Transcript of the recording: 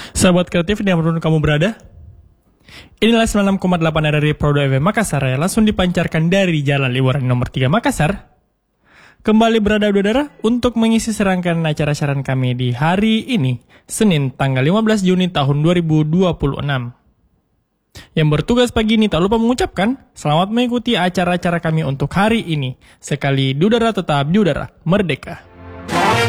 Sahabat kreatif dimanapun kamu berada, inilah 96,8 dari Prodo FM Makassar yang langsung dipancarkan dari Jalan Liburan nomor 3 Makassar. Kembali berada udara untuk mengisi serangkaian acara siaran kami di hari ini, Senin tanggal 15 Juni tahun 2026. Yang bertugas pagi ini tak lupa mengucapkan selamat mengikuti acara-acara kami untuk hari ini. Sekali di udara tetap di udara, merdeka.